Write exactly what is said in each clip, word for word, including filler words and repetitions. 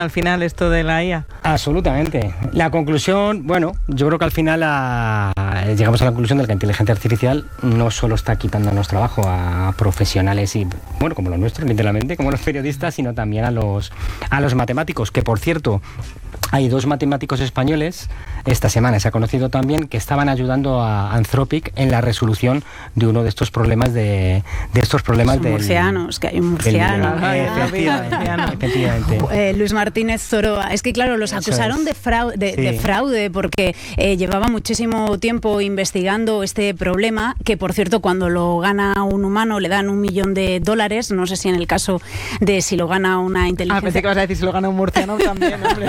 al final esto de la I A? Absolutamente. La conclusión, bueno, yo creo que al final a, llegamos a la conclusión de que la inteligencia artificial no solo está quitándonos trabajo a profesionales y, bueno, como los nuestros, literalmente, como los periodistas, sino también a los, a los matemáticos, que por cierto, hay dos matemáticos españoles, esta semana se ha conocido también, que estaban ayudando a Anthropic en la resolución de uno de estos problemas de, de estos problemas Son del... murcianos, que hay un murciano. Del, eh, efectivamente, efectivamente. Eh, Luis Martínez Zoroa. Es que claro, los Eso acusaron es. de fraude, de, Sí. de fraude porque eh, llevaba muchísimo tiempo investigando este problema, que por cierto cuando lo gana un humano le dan un millón de dólares, no sé si en el caso de si lo gana una inteligencia... Ah, pensé que vas a decir si lo gana un murciano también, hombre.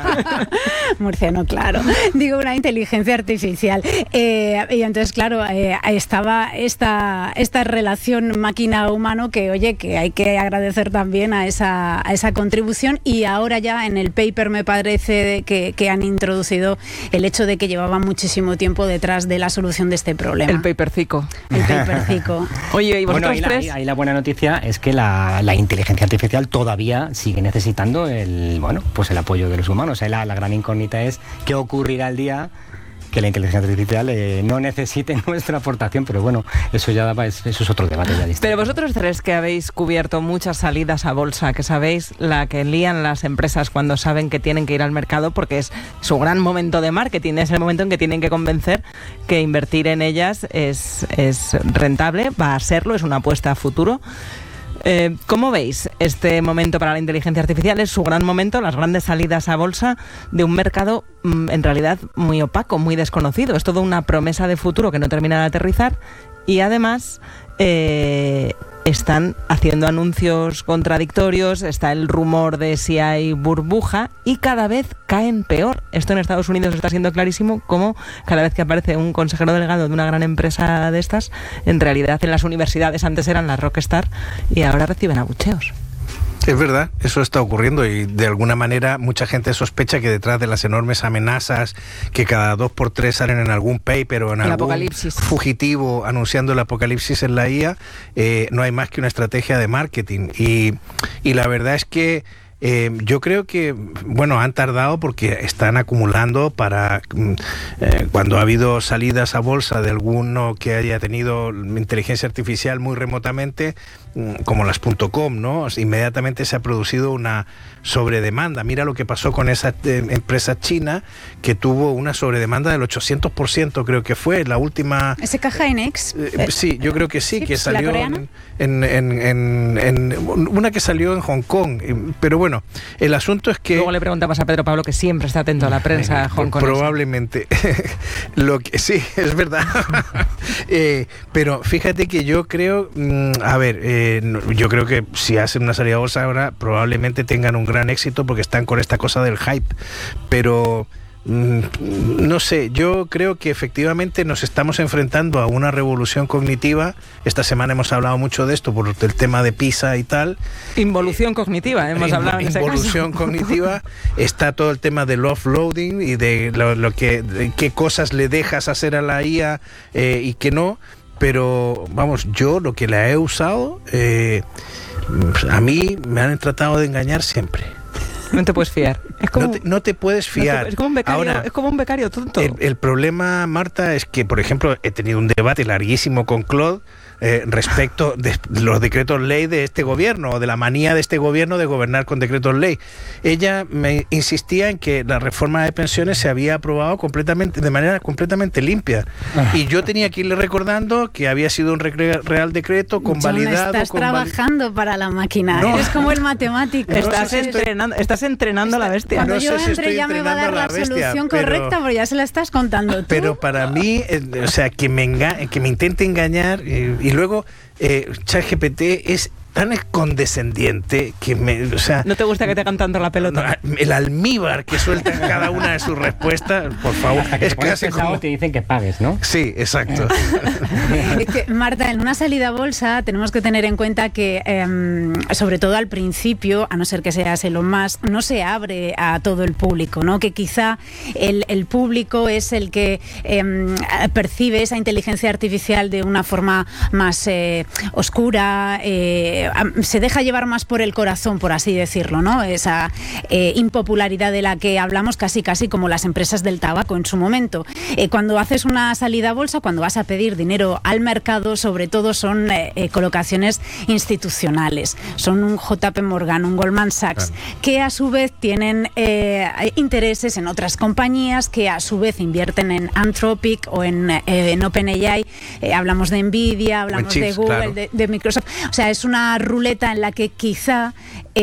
Murciano, claro. Digo, una inteligencia artificial. Eh, y entonces, claro, eh, estaba esta, esta relación máquina-humano que, oye, que hay que agradecer también a esa, a esa contribución. Y ahora ya en el paper me parece que, que han introducido el hecho de que llevaba muchísimo tiempo detrás de la solución de este problema. El papercico. El papercico. Oye, ¿y vosotros Bueno, ahí, la, tres? ahí- ahí la buena noticia es que la, la inteligencia artificial todavía sigue necesitando el, bueno, pues el apoyo de los humanos. O sea, la, la gran incógnita es qué ocurrirá el día que la inteligencia artificial eh, no necesite nuestra aportación, pero bueno, eso ya daba, eso es otro debate ya distinto. Pero vosotros tres que habéis cubierto muchas salidas a bolsa, que sabéis la que lían las empresas cuando saben que tienen que ir al mercado porque es su gran momento de marketing, es el momento en que tienen que convencer que invertir en ellas es, es rentable, va a serlo, es una apuesta a futuro. Eh, ¿Cómo veis este momento para la inteligencia artificial? Es su gran momento, las grandes salidas a bolsa de un mercado mmm, en realidad muy opaco, muy desconocido. Es todo una promesa de futuro que no termina de aterrizar y además eh, están haciendo anuncios contradictorios, está el rumor de si hay burbuja y cada vez caen peor. Esto en Estados Unidos está siendo clarísimo, como cada vez que aparece un consejero delegado de una gran empresa de estas, en realidad en las universidades antes eran las rockstar y ahora reciben abucheos. Es verdad, eso está ocurriendo y de alguna manera mucha gente sospecha que detrás de las enormes amenazas que cada dos por tres salen en algún paper o en El algún apocalipsis. fugitivo anunciando el apocalipsis en la I A, eh, no hay más que una estrategia de marketing y, y la verdad es que Eh, yo creo que, bueno, han tardado porque están acumulando para eh, cuando ha habido salidas a bolsa de alguno que haya tenido inteligencia artificial muy remotamente, como las .com, ¿no? Inmediatamente se ha producido una sobredemanda. Mira lo que pasó con esa eh, empresa china que tuvo una sobredemanda del ochocientos por ciento, creo que fue la última. ¿Ese Caja Inex? Eh, sí, yo creo que sí, ¿Sí? que ¿La salió coreana? en, en, en, en, en una que salió en Hong Kong, pero bueno. Bueno, el asunto es que... Luego le preguntamos a Pedro Pablo, que siempre está atento a la prensa hongkonesa. Probablemente. Lo que, sí, es verdad. eh, pero fíjate que yo creo... Mmm, a ver, eh, yo creo que si hacen una salida a bolsa ahora, probablemente tengan un gran éxito porque están con esta cosa del hype. Pero... no sé, yo creo que efectivamente nos estamos enfrentando a una revolución cognitiva. Esta semana hemos hablado mucho de esto por el tema de PISA y tal. Involución cognitiva, hemos Invo- hablado en ese Involución caso. cognitiva. Está todo el tema del offloading y de lo, lo que de qué cosas le dejas hacer a la I A eh, y qué no. Pero vamos, yo lo que la he usado, eh, a mí me han tratado de engañar siempre. No te puedes fiar. Es como, no, te, no te puedes fiar. No te, es, como un becario, Ahora, es como un becario tonto. El, el problema, Marta, es que, por ejemplo, he tenido un debate larguísimo con Claude eh, respecto de los decretos ley de este gobierno, o de la manía de este gobierno de gobernar con decretos ley. Ella me insistía en que la reforma de pensiones se había aprobado completamente, de manera completamente limpia. Ah. Y yo tenía que irle recordando que había sido un re- real decreto convalidado. Estás con trabajando val- para la máquina. No. Eres como el matemático. No estás, sé si estoy- entrenando, estás entrenando a la bestia. Cuando No yo sé si entre estoy ya me va a dar entrenando a la, la bestia, solución pero- correcta, porque ya se la estás contando tú. Pero para mí, eh, o sea, que me, enga- que me intente engañar eh, y luego eh, ChatGPT es tan condescendiente que me, o sea, ¿No te gusta que te hagan tanto la pelota? el almíbar que suelta en cada una de sus respuestas, por favor, Hasta que es te pones casi pesado, como... te dicen que pagues, ¿no? Sí, exacto. Es que, Marta, en una salida a bolsa tenemos que tener en cuenta que, eh, sobre todo al principio, a no ser que seas Elon Musk, no se abre a todo el público, ¿no? Que quizá el, el público es el que eh, percibe esa inteligencia artificial de una forma más eh, oscura, eh, eh, se deja llevar más por el corazón, por así decirlo, ¿no? Esa eh, impopularidad de la que hablamos, casi casi como las empresas del tabaco en su momento. Eh, cuando haces una salida a bolsa, cuando vas a pedir dinero al mercado, sobre todo son eh, eh, colocaciones institucionales. Son un J P Morgan, un Goldman Sachs, claro, que a su vez tienen eh, intereses en otras compañías que a su vez invierten en Anthropic o en, eh, en OpenAI. Eh, hablamos de Nvidia, hablamos chips, de Google, claro, de, de Microsoft. O sea, es una ruleta en la que quizá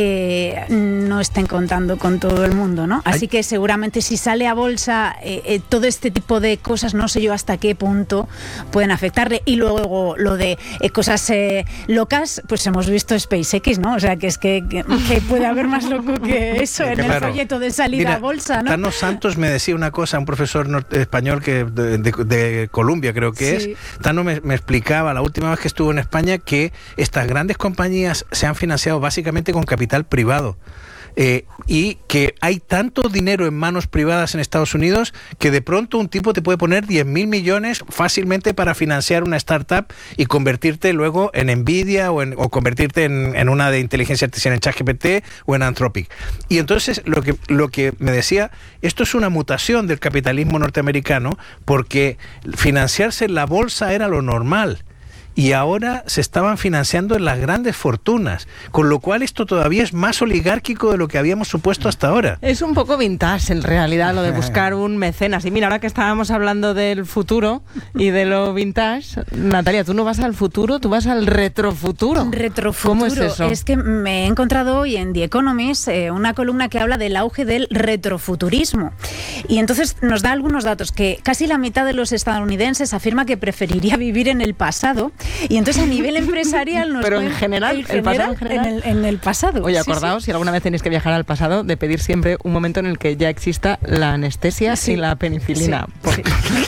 eh, no estén contando con todo el mundo, ¿no? Así Ay. que seguramente si sale a bolsa eh, eh, todo este tipo de cosas, no sé yo hasta qué punto pueden afectarle. Y luego lo de eh, cosas eh, locas, pues hemos visto SpaceX, ¿no? O sea, que es que, que, que puede haber más loco que eso en claro. el folleto de salida Mira, a bolsa, ¿no? Tano Santos me decía una cosa, un profesor norte, español que de, de, de Columbia creo que sí. es. Tano me, me explicaba la última vez que estuvo en España que estas grandes compañías se han financiado básicamente con capital privado. Eh, y que hay tanto dinero en manos privadas en Estados Unidos que de pronto un tipo te puede poner diez mil millones fácilmente para financiar una startup y convertirte luego en Nvidia o, en, o convertirte en, en una de inteligencia artificial en ChatGPT o en Anthropic. Y entonces lo que, lo que me decía, esto es una mutación del capitalismo norteamericano porque financiarse en la bolsa era lo normal. Y ahora se estaban financiando en las grandes fortunas, con lo cual esto todavía es más oligárquico de lo que habíamos supuesto hasta ahora. Es un poco vintage en realidad lo de buscar un mecenas. Y mira, ahora que estábamos hablando del futuro y de lo vintage, Natalia, tú no vas al futuro, tú vas al retrofuturo. Retrofuturo. ¿Cómo es eso? Es que me he encontrado hoy en The Economist eh, una columna que habla del auge del retrofuturismo. Y entonces nos da algunos datos, que casi la mitad de los estadounidenses afirma que preferiría vivir en el pasado. Y entonces a nivel empresarial nos pero en general, el, general, el pasado en general en el, en el pasado. Oye, acordaos, sí, sí. si alguna vez tenéis que viajar al pasado, de pedir siempre un momento en el que ya exista la anestesia sí. y la penicilina. Sí.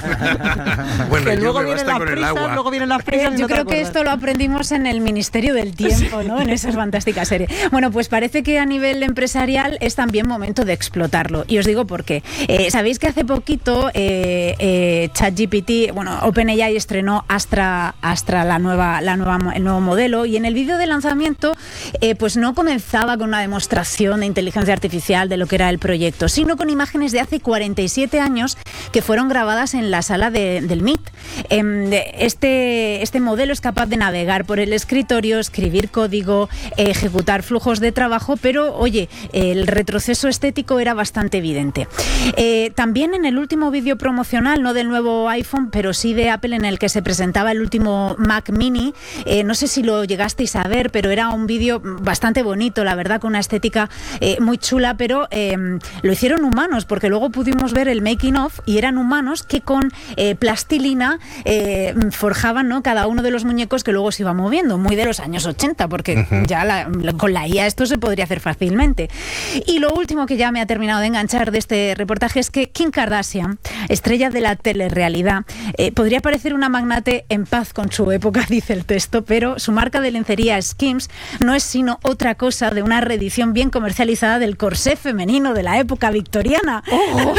Bueno, que yo luego me vienen basta las con prisas, el agua. luego vienen las prisas. Eh, yo no creo que esto lo aprendimos en el Ministerio del Tiempo, ¿no? En esa fantástica serie. Bueno, pues parece que a nivel empresarial es también momento de explotarlo. Y os digo por qué. Eh, Sabéis que hace poquito eh, eh, ChatGPT, bueno, OpenAI estrenó Astra, Astra la nueva, la nueva el nuevo modelo, y en el vídeo de lanzamiento eh, pues no comenzaba con una demostración de inteligencia artificial de lo que era el proyecto, sino con imágenes de hace cuarenta y siete años que fueron grabadas en la sala de, del M I T. Eh, este, este modelo es capaz de navegar por el escritorio, escribir código, eh, ejecutar flujos de trabajo, pero oye, el retroceso estético era bastante evidente. Eh, también en el último vídeo promocional, no del nuevo iPhone, pero sí de Apple, en el que se presentaba el último Mac Mini, Eh, no sé si lo llegasteis a ver, pero era un vídeo bastante bonito, la verdad, con una estética eh, muy chula, pero eh, lo hicieron humanos, porque luego pudimos ver el making of y eran humanos que con eh, plastilina eh, forjaban, ¿no?, cada uno de los muñecos que luego se iba moviendo, muy de los años ochenta, porque uh-huh. ya la, con la I A esto se podría hacer fácilmente. Y lo último que ya me ha terminado de enganchar de este reportaje es que Kim Kardashian, estrella de la telerrealidad, eh, podría parecer una magnate en paz con su época, dice el texto, pero su marca de lencería Skims no es sino otra cosa de una reedición bien comercializada del corsé femenino de la época victoriana. Oh.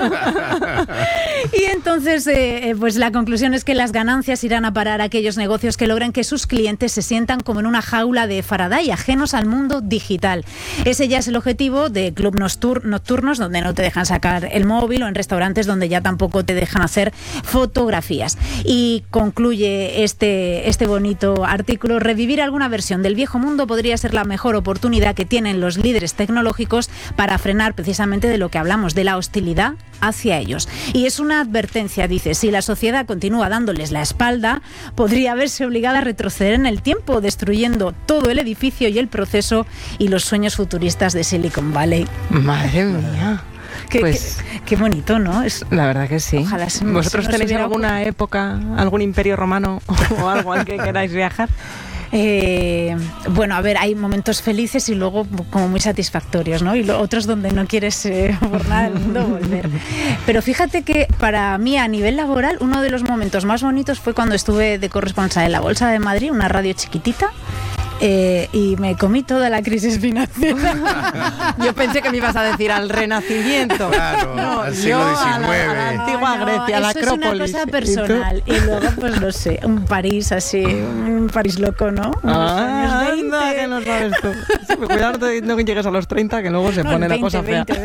Y entonces, eh, pues la conclusión es que las ganancias irán a parar a aquellos negocios que logren que sus clientes se sientan como en una jaula de Faraday, ajenos al mundo digital. Ese ya es el objetivo de club nocturnos, donde no te dejan sacar el móvil, o en restaurantes donde ya tampoco te dejan hacer fotografías. Y concluye este, este bonito artículo: revivir alguna versión del viejo mundo podría ser la mejor oportunidad que tienen los líderes tecnológicos para frenar precisamente de lo que hablamos, de la hostilidad hacia ellos. Y es una advertencia, dice: si la sociedad continúa dándoles la espalda, podría verse obligada a retroceder en el tiempo, destruyendo todo el edificio y el proceso y los sueños futuristas de Silicon Valley. Madre mía. Qué, pues, qué, qué bonito, ¿no? Es, la verdad que sí. Ojalá se, ¿Vosotros se tenéis hubiera... alguna época, algún imperio romano o algo al que queráis viajar? Eh, bueno, a ver, hay momentos felices y luego como muy satisfactorios, ¿no? Y lo, otros donde no quieres eh, por nada del mundo volver. Pero fíjate que para mí, a nivel laboral, uno de los momentos más bonitos fue cuando estuve de corresponsal en la Bolsa de Madrid, una radio chiquitita, eh, y me comí toda la crisis financiera. Yo pensé que me ibas a decir al Renacimiento. Claro, no, al yo siglo a diecinueve. la, a la antigua Ah, no, Grecia, a la eso Acrópolis. es una cosa personal. Y, y luego, pues no sé, un París así, un París loco, ¿no? Unos Ah, años anda, veinte. que no sabes tú. Sí, cuidado, no, te- no que llegues a los treinta, que luego se No, pone la veinte, cosa fea. veinte,